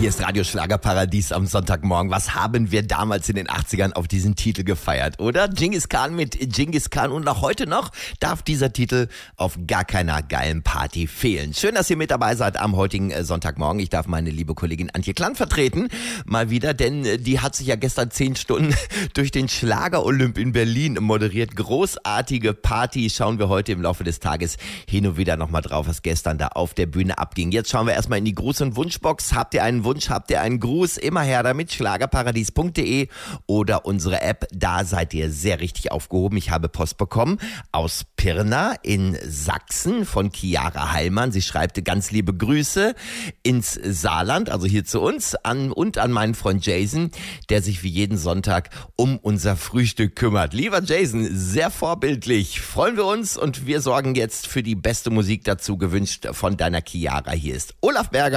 Hier ist Radio Schlagerparadies am Sonntagmorgen. Was haben wir damals in den 80ern auf diesen Titel gefeiert, oder? Genghis Khan mit Genghis Khan, und auch heute noch darf dieser Titel auf gar keiner geilen Party fehlen. Schön, dass ihr mit dabei seid am heutigen Sonntagmorgen. Ich darf meine liebe Kollegin Antje Klant vertreten, mal wieder, denn die hat sich ja gestern 10 Stunden durch den Schlager-Olymp in Berlin moderiert. Großartige Party, schauen wir heute im Laufe des Tages hin und wieder nochmal drauf, was gestern da auf der Bühne abging. Jetzt schauen wir erstmal in die Gruß- und Wunschbox. Habt ihr einen Wunsch, habt ihr einen Gruß? Immer her damit, schlagerparadies.de oder unsere App. Da seid ihr sehr richtig aufgehoben. Ich habe Post bekommen aus Pirna in Sachsen von Chiara Heilmann. Sie schreibt ganz liebe Grüße ins Saarland, also hier zu uns, an meinen Freund Jason, der sich wie jeden Sonntag um unser Frühstück kümmert. Lieber Jason, sehr vorbildlich. Freuen wir uns, und wir sorgen jetzt für die beste Musik dazu, gewünscht von deiner Chiara. Hier ist Olaf Berger.